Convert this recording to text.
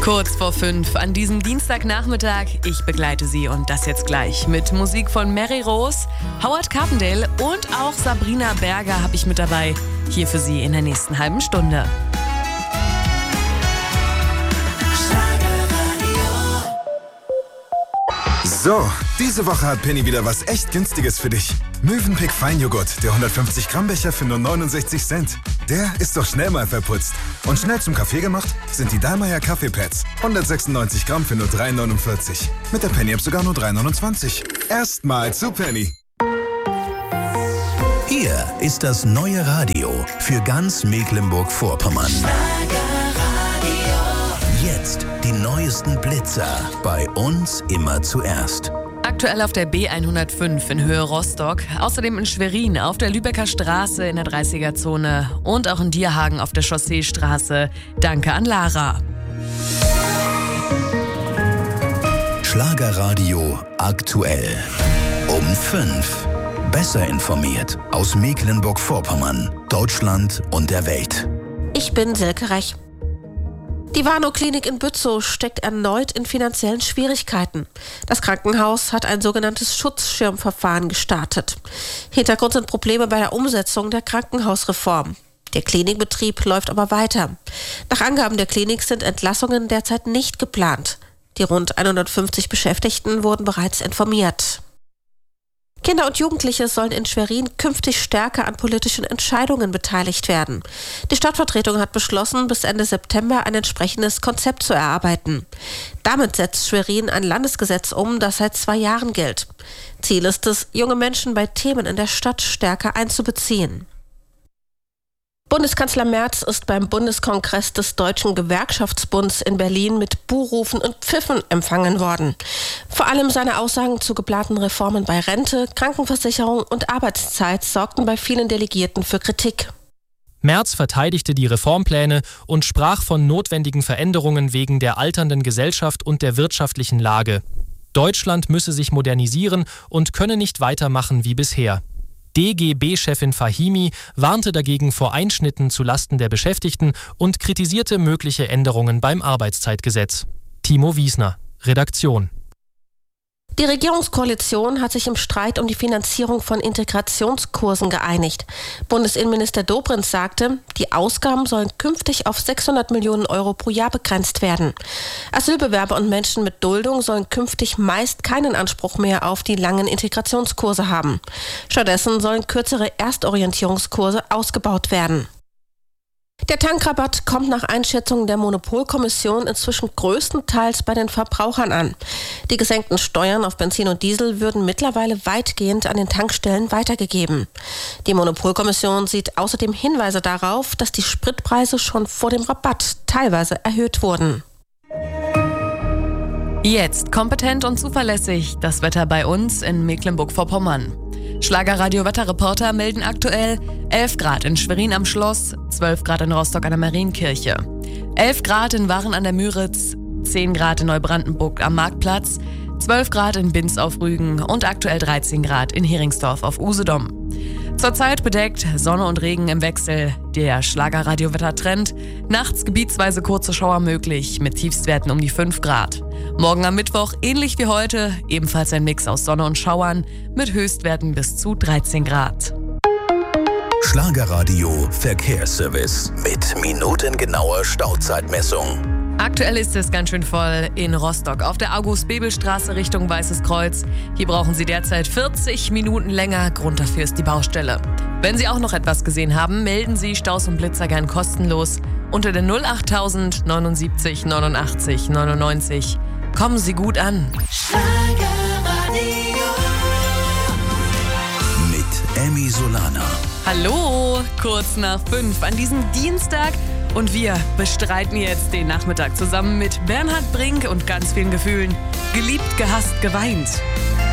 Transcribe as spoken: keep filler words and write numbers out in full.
Kurz vor fünf an diesem Dienstagnachmittag. Ich begleite Sie und das jetzt gleich mit Musik von Mary Rose, Howard Carpendale und auch Sabrina Berger habe ich mit dabei. Hier für Sie in der nächsten halben Stunde. So, diese Woche hat Penny wieder was echt Günstiges für dich. Mövenpick Feinjoghurt, der hundertfünfzig Gramm Becher für nur neunundsechzig Cent. Der ist doch schnell mal verputzt. Und schnell zum Kaffee gemacht sind die Dallmayr Kaffeepads. hundertsechsundneunzig Gramm für nur drei neunundvierzig. Mit der Penny-App sogar nur drei neunundzwanzig. Erstmal zu Penny. Hier ist das neue Radio für ganz Mecklenburg-Vorpommern. Jetzt die neuesten Blitzer. Bei uns immer zuerst. Aktuell auf der B hundertfünf in Höhe Rostock, außerdem in Schwerin auf der Lübecker Straße in der dreißiger-Zone und auch in Dierhagen auf der Chausseestraße. Danke an Lara. Schlagerradio aktuell. Um fünf. Besser informiert aus Mecklenburg-Vorpommern, Deutschland und der Welt. Ich bin Silke Rech. Die Warnow-Klinik in Bützow steckt erneut in finanziellen Schwierigkeiten. Das Krankenhaus hat ein sogenanntes Schutzschirmverfahren gestartet. Hintergrund sind Probleme bei der Umsetzung der Krankenhausreform. Der Klinikbetrieb läuft aber weiter. Nach Angaben der Klinik sind Entlassungen derzeit nicht geplant. Die rund hundertfünfzig Beschäftigten wurden bereits informiert. Kinder und Jugendliche sollen in Schwerin künftig stärker an politischen Entscheidungen beteiligt werden. Die Stadtvertretung hat beschlossen, bis Ende September ein entsprechendes Konzept zu erarbeiten. Damit setzt Schwerin ein Landesgesetz um, das seit zwei Jahren gilt. Ziel ist es, junge Menschen bei Themen in der Stadt stärker einzubeziehen. Bundeskanzler Merz ist beim Bundeskongress des Deutschen Gewerkschaftsbunds in Berlin mit Buhrufen und Pfiffen empfangen worden. Vor allem seine Aussagen zu geplanten Reformen bei Rente, Krankenversicherung und Arbeitszeit sorgten bei vielen Delegierten für Kritik. Merz verteidigte die Reformpläne und sprach von notwendigen Veränderungen wegen der alternden Gesellschaft und der wirtschaftlichen Lage. Deutschland müsse sich modernisieren und könne nicht weitermachen wie bisher. D G B-Chefin Fahimi warnte dagegen vor Einschnitten zulasten der Beschäftigten und kritisierte mögliche Änderungen beim Arbeitszeitgesetz. Timo Wiesner, Redaktion. Die Regierungskoalition hat sich im Streit um die Finanzierung von Integrationskursen geeinigt. Bundesinnenminister Dobrindt sagte, die Ausgaben sollen künftig auf sechshundert Millionen Euro pro Jahr begrenzt werden. Asylbewerber und Menschen mit Duldung sollen künftig meist keinen Anspruch mehr auf die langen Integrationskurse haben. Stattdessen sollen kürzere Erstorientierungskurse ausgebaut werden. Der Tankrabatt kommt nach Einschätzung der Monopolkommission inzwischen größtenteils bei den Verbrauchern an. Die gesenkten Steuern auf Benzin und Diesel würden mittlerweile weitgehend an den Tankstellen weitergegeben. Die Monopolkommission sieht außerdem Hinweise darauf, dass die Spritpreise schon vor dem Rabatt teilweise erhöht wurden. Jetzt kompetent und zuverlässig das Wetter bei uns in Mecklenburg-Vorpommern. Schlagerradio-Wetterreporter melden aktuell elf Grad in Schwerin am Schloss, zwölf Grad in Rostock an der Marienkirche, elf Grad in Waren an der Müritz, zehn Grad in Neubrandenburg am Marktplatz, zwölf Grad in Binz auf Rügen und aktuell dreizehn Grad in Heringsdorf auf Usedom. Zurzeit bedeckt, Sonne und Regen im Wechsel, der Schlagerradio-Wettertrend. Nachts gebietsweise kurze Schauer möglich, mit Tiefstwerten um die fünf Grad. Morgen am Mittwoch, ähnlich wie heute, ebenfalls ein Mix aus Sonne und Schauern, mit Höchstwerten bis zu dreizehn Grad. Schlagerradio Verkehrsservice mit minutengenauer Stauzeitmessung. Aktuell ist es ganz schön voll in Rostock auf der August-Bebel-Straße Richtung Weißes Kreuz. Hier brauchen Sie derzeit vierzig Minuten länger. Grund dafür ist die Baustelle. Wenn Sie auch noch etwas gesehen haben, melden Sie Staus und Blitzer gern kostenlos unter der null acht tausend neunundsiebzig neunundachtzig neunundneunzig. Kommen Sie gut an. Mit Emmy Solana. Hallo, kurz nach fünf an diesem Dienstag. Und wir bestreiten jetzt den Nachmittag zusammen mit Bernhard Brink und ganz vielen Gefühlen. Geliebt, gehasst, geweint.